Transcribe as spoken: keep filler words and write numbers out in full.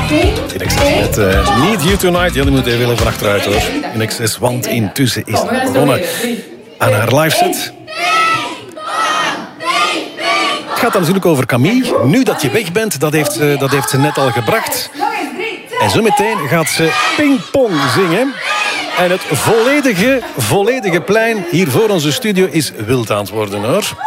In excess met uh, Need You Tonight. Ja, die moet even willen van achteruit hoor. In excess, want intussen is ze begonnen aan haar live set. Het gaat dan natuurlijk over Camille. Nu dat je weg bent, dat heeft ze, dat heeft ze net al gebracht. En zo meteen gaat ze pingpong zingen. En het volledige, volledige plein hier voor onze studio is wild aan het worden hoor.